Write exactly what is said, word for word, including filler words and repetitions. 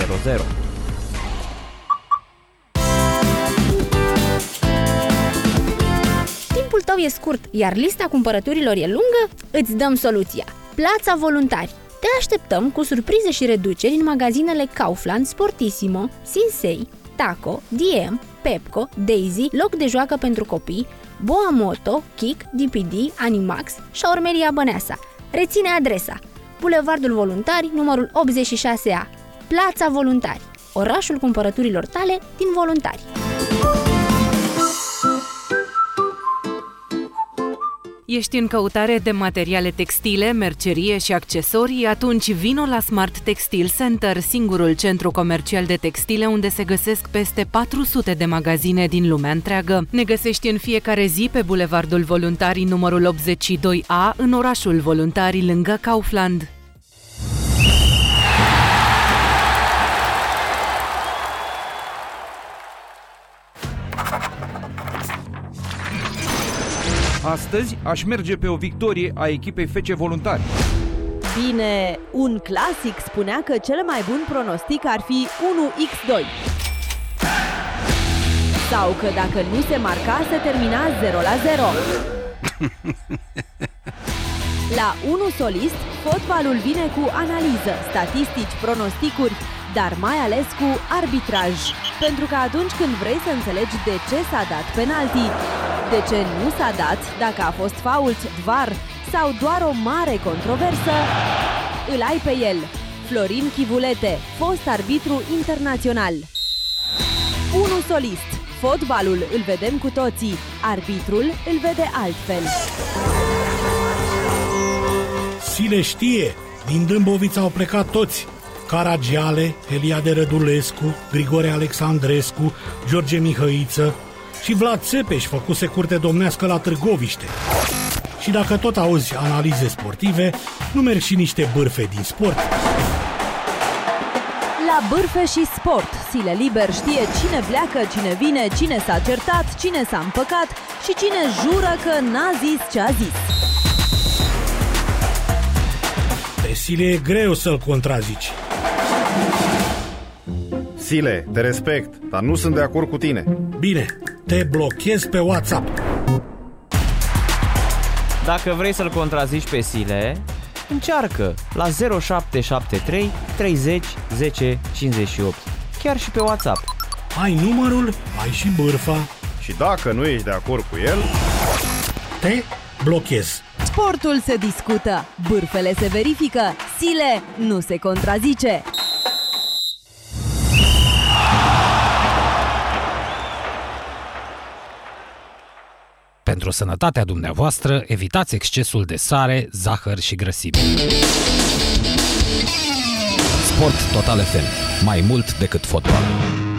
zero zero. Timpul tău e scurt, iar lista cumpărăturilor e lungă? Îți dăm soluția! Plața Voluntari. Te așteptăm cu surprize și reduceri în magazinele Kaufland, Sportissimo, Sinsei, Taco, D M, Pepco, Daisy, loc de joacă pentru copii, Boa Moto, Kik, D P D, Animax, Șaurmeria Băneasa. Reține adresa: Bulevardul Voluntari, numărul optzeci și șase A. Plața Voluntari, orașul cumpărăturilor tale din Voluntari. Ești în căutare de materiale textile, mercerie și accesorii? Atunci vino la Smart Textile Center, singurul centru comercial de textile unde se găsesc peste patru sute de magazine din lumea întreagă. Ne găsești în fiecare zi pe Bulevardul Voluntarii numărul optzeci și doi A, în orașul Voluntari, lângă Kaufland. Astăzi aș merge pe o victorie a echipei F C Voluntari. Bine, un clasic spunea că cel mai bun pronostic ar fi unu la doi. Sau că dacă nu se marca, se termina zero la zero. La unu solist, fotbalul vine cu analiză, statistici, pronosticuri, dar mai ales cu arbitraj. Pentru că atunci când vrei să înțelegi de ce s-a dat penalti, de ce nu s-a dat, dacă a fost fault, V A R sau doar o mare controversă, îl ai pe el. Florin Chivulete, fost arbitru internațional. unu solist. Fotbalul îl vedem cu toții, arbitrul îl vede altfel. Sile știe, din Dâmbovița au plecat toți. Caragiale, Eliade Rădulescu, Grigore Alexandrescu, George Mihăiță și Vlad Țepeș făcuse curte domnească la Târgoviște. Și dacă tot auzi analize sportive, nu merg și niște bârfe din sport? La Bârfe și Sport, Sile Liber știe cine pleacă, cine vine, cine s-a certat, cine s-a împăcat și cine jură că n-a zis ce a zis. Pe Sile e greu să-l contrazici. Sile, te respect, dar nu sunt de acord cu tine. Bine, te blochez pe WhatsApp. Dacă vrei să-l contrazici pe Sile, încearcă la zero șapte șapte trei treizeci zece cincizeci și opt. Chiar și pe WhatsApp. Ai numărul, ai și bârfa. Și dacă nu ești de acord cu el, te blochez. Sportul se discută, bârfele se verifică, Sile nu se contrazice. Pentru sănătatea dumneavoastră, evitați excesul de sare, zahăr și grăsimi. Sport Total F M. Mai mult decât fotbal.